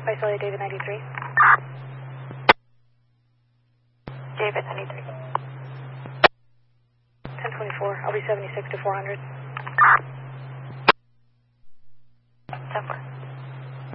Visalia, David 93. David 93. 1024, I'll be 76 to 400.